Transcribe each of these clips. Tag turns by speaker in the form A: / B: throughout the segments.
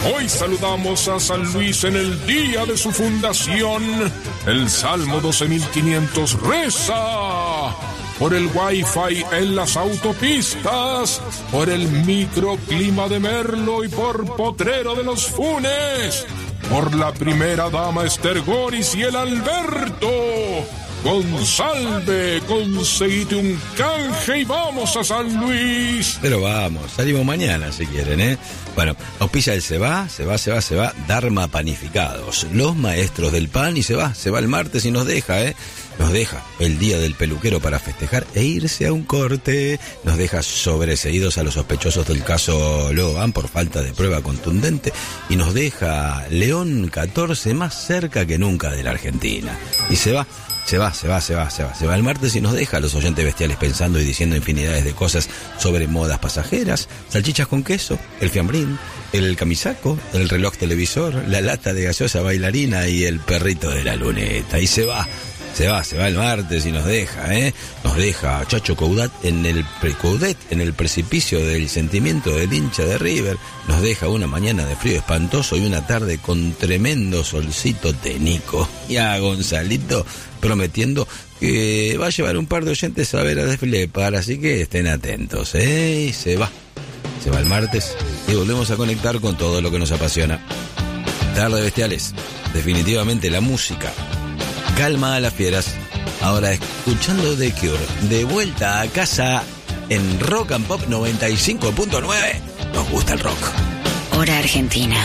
A: Hoy saludamos a San Luis en el día de su fundación. El Salmo 12.500 reza: por el Wi-Fi en las autopistas, por el microclima de Merlo y por Potrero de los Funes, por la primera dama Esther Goris y el Alberto. Gonzalve, conseguite un canje y vamos a San Luis.
B: Pero vamos, salimos mañana si quieren, ¿eh? Bueno, auspicia el se va, Dharma Panificados, los maestros del pan, y se va el martes y nos deja, nos deja el día del peluquero para festejar e irse a un corte, nos deja sobreseídos a los sospechosos del caso Logan por falta de prueba contundente, y nos deja León 14 más cerca que nunca de la Argentina. Y se va el martes y nos deja a los oyentes bestiales pensando y diciendo infinidades de cosas sobre modas pasajeras, salchichas con queso, el fiambrín, el camisaco, el reloj televisor, la lata de gaseosa bailarina y el perrito de la luneta. Y se va el martes y nos deja a Chacho Coudet en el precipicio del sentimiento del hincha de River, nos deja una mañana de frío espantoso y una tarde con tremendo solcito tenico, y a Gonzalito prometiendo que va a llevar un par de oyentes a ver a Desflepar, así que estén atentos, y se va el martes y volvemos a conectar con todo lo que nos apasiona. Tarde Bestiales, definitivamente la música calma a las fieras. Ahora escuchando The Cure, de vuelta a casa en Rock and Pop 95.9. Nos gusta el rock.
C: Hora Argentina,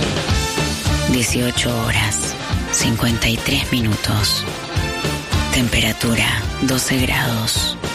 C: 18 horas 53 minutos. Temperatura 12 grados.